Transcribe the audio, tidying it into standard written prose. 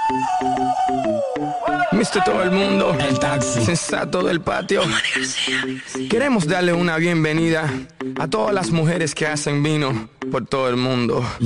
Mister Todo el Mundo, el taxi, sensato del patio. Queremos darle una bienvenida a todas las mujeres que hacen vino por todo el mundo.